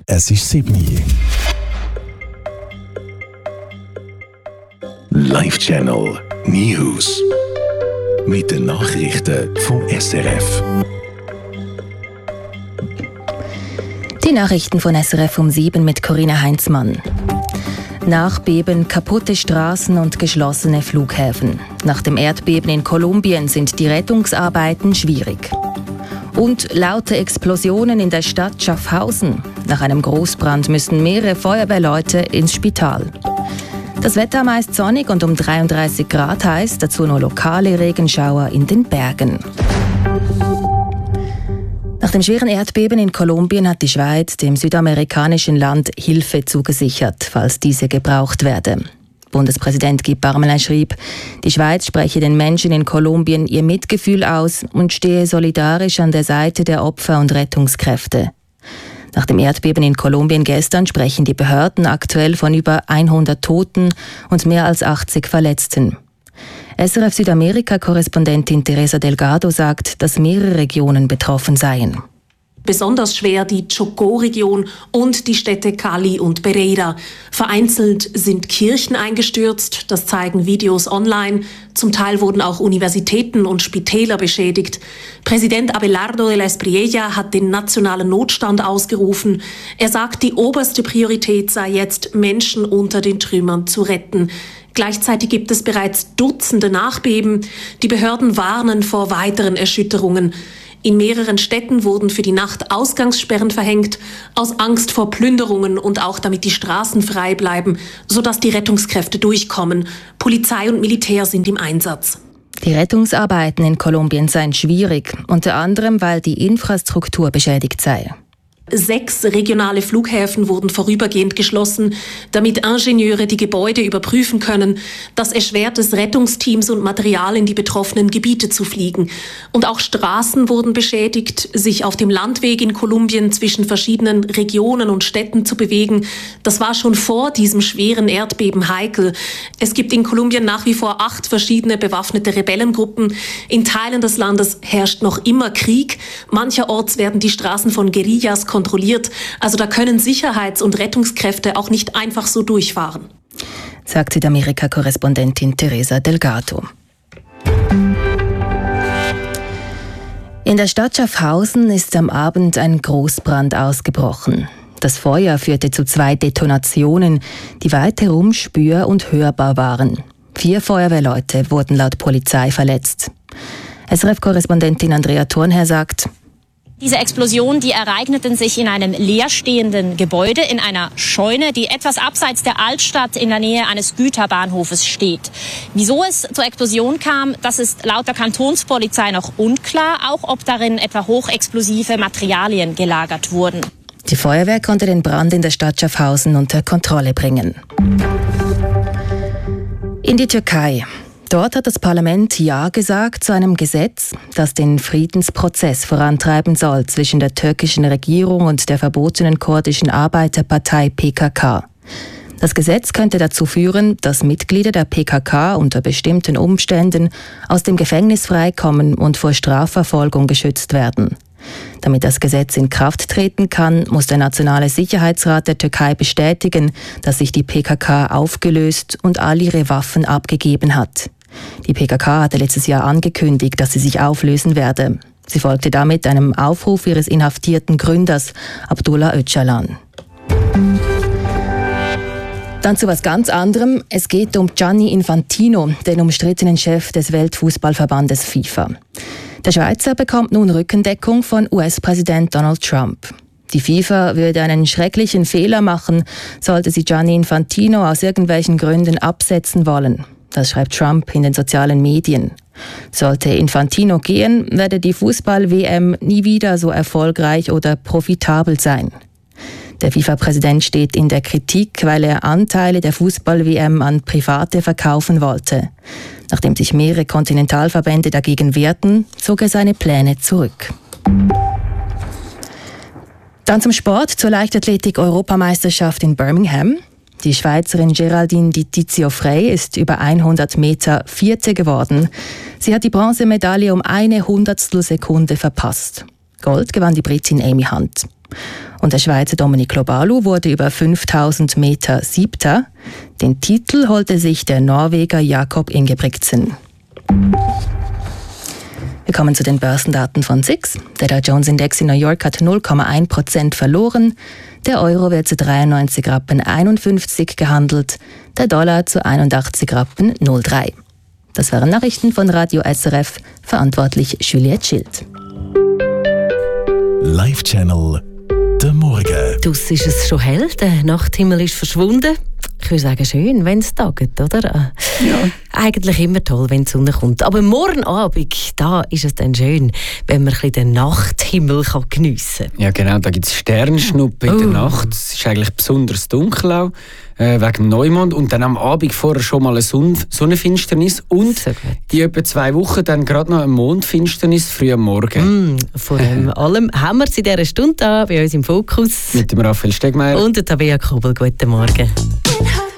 Es ist 7 Uhr. Live-Channel News. Mit den Nachrichten vom SRF. Die Nachrichten von SRF um 7 mit Corinna Heinzmann. Nachbeben, kaputte Straßen und geschlossene Flughäfen. Nach dem Erdbeben in Kolumbien sind die Rettungsarbeiten schwierig. Und laute Explosionen in der Stadt Schaffhausen. Nach einem Großbrand müssen mehrere Feuerwehrleute ins Spital. Das Wetter meist sonnig und um 33 Grad heiß, dazu nur lokale Regenschauer in den Bergen. Nach dem schweren Erdbeben in Kolumbien hat die Schweiz dem südamerikanischen Land Hilfe zugesichert, falls diese gebraucht werde. Bundespräsident Guy Parmelin schrieb, die Schweiz spreche den Menschen in Kolumbien ihr Mitgefühl aus und stehe solidarisch an der Seite der Opfer und Rettungskräfte. Nach dem Erdbeben in Kolumbien gestern sprechen die Behörden aktuell von über 100 Toten und mehr als 80 Verletzten. SRF Südamerika-Korrespondentin Teresa Delgado sagt, dass mehrere Regionen betroffen seien. Besonders schwer die Chocó-Region und die Städte Cali und Pereira. Vereinzelt sind Kirchen eingestürzt, das zeigen Videos online. Zum Teil wurden auch Universitäten und Spitäler beschädigt. Präsident Abelardo de la Espriella hat den nationalen Notstand ausgerufen. Er sagt, die oberste Priorität sei jetzt, Menschen unter den Trümmern zu retten. Gleichzeitig gibt es bereits Dutzende Nachbeben. Die Behörden warnen vor weiteren Erschütterungen. In mehreren Städten wurden für die Nacht Ausgangssperren verhängt, aus Angst vor Plünderungen und auch damit die Straßen frei bleiben, sodass die Rettungskräfte durchkommen. Polizei und Militär sind im Einsatz. Die Rettungsarbeiten in Kolumbien seien schwierig, unter anderem, weil die Infrastruktur beschädigt sei. 6 regionale Flughäfen wurden vorübergehend geschlossen, damit Ingenieure die Gebäude überprüfen können. Das erschwert es Rettungsteams und Material in die betroffenen Gebiete zu fliegen. Und auch Straßen wurden beschädigt. Sich auf dem Landweg in Kolumbien zwischen verschiedenen Regionen und Städten zu bewegen, das war schon vor diesem schweren Erdbeben heikel. Es gibt in Kolumbien nach wie vor 8 verschiedene bewaffnete Rebellengruppen. In Teilen des Landes herrscht noch immer Krieg. Mancherorts werden die Straßen von Guerillas kontrolliert. Also da können Sicherheits- und Rettungskräfte auch nicht einfach so durchfahren. Sagt Südamerika-Korrespondentin Teresa Delgado. In der Stadt Schaffhausen ist am Abend ein Großbrand ausgebrochen. Das Feuer führte zu 2 Detonationen, die weit herum spür- und hörbar waren. 4 Feuerwehrleute wurden laut Polizei verletzt. SRF-Korrespondentin Andrea Thurnherr sagt, diese Explosionen, die ereigneten sich in einem leerstehenden Gebäude, in einer Scheune, die etwas abseits der Altstadt in der Nähe eines Güterbahnhofes steht. Wieso es zur Explosion kam, das ist laut der Kantonspolizei noch unklar, auch ob darin etwa hochexplosive Materialien gelagert wurden. Die Feuerwehr konnte den Brand in der Stadt Schaffhausen unter Kontrolle bringen. In die Türkei. Dort hat das Parlament Ja gesagt zu einem Gesetz, das den Friedensprozess vorantreiben soll zwischen der türkischen Regierung und der verbotenen kurdischen Arbeiterpartei PKK. Das Gesetz könnte dazu führen, dass Mitglieder der PKK unter bestimmten Umständen aus dem Gefängnis freikommen und vor Strafverfolgung geschützt werden. Damit das Gesetz in Kraft treten kann, muss der Nationale Sicherheitsrat der Türkei bestätigen, dass sich die PKK aufgelöst und all ihre Waffen abgegeben hat. Die PKK hatte letztes Jahr angekündigt, dass sie sich auflösen werde. Sie folgte damit einem Aufruf ihres inhaftierten Gründers Abdullah Öcalan. Dann zu was ganz anderem. Es geht um Gianni Infantino, den umstrittenen Chef des Weltfußballverbandes FIFA. Der Schweizer bekommt nun Rückendeckung von US-Präsident Donald Trump. Die FIFA würde einen schrecklichen Fehler machen, sollte sie Gianni Infantino aus irgendwelchen Gründen absetzen wollen. Das schreibt Trump in den sozialen Medien. Sollte Infantino gehen, werde die Fußball-WM nie wieder so erfolgreich oder profitabel sein. Der FIFA-Präsident steht in der Kritik, weil er Anteile der Fußball-WM an Private verkaufen wollte. Nachdem sich mehrere Kontinentalverbände dagegen wehrten, zog er seine Pläne zurück. Dann zum Sport, zur Leichtathletik-Europameisterschaft in Birmingham. Die Schweizerin Geraldine Di Tizio Frey ist über 100 Meter Vierte geworden. Sie hat die Bronzemedaille um 1/100 Sekunde verpasst. Gold gewann die Britin Amy Hunt. Und der Schweizer Dominic Lobalu wurde über 5000 Meter Siebter. Den Titel holte sich der Norweger Jakob Ingebrigtsen. Wir kommen zu den Börsendaten von SIX. Der Dow Jones Index in New York hat 0,1% verloren. Der Euro wird zu 93,51 Rappen gehandelt. Der Dollar zu 81,03 Rappen. Das waren Nachrichten von Radio SRF. Verantwortlich Juliette Schild. Live-Channel der Morgen. Draussen ist es schon hell, der Nachthimmel ist verschwunden. Ich würde sagen, schön, wenn es taget, oder? Ja. Eigentlich immer toll, wenn die Sonne kommt. Aber morgen Abend, da ist es dann schön, wenn man ein bisschen den Nachthimmel geniessen kann. Ja, genau, da gibt es Sternschnuppen in der Nacht. Es ist eigentlich besonders dunkel auch, wegen dem Neumond. Und dann am Abend vorher schon mal eine Sonnenfinsternis. Und so in etwa 2 Wochen dann gerade noch eine Mondfinsternis früh am Morgen. Vor allem haben wir es in dieser Stunde da bei uns im Fokus. Mit dem Raphael Stegmeier. Und der Tabea Kobel. Guten Morgen.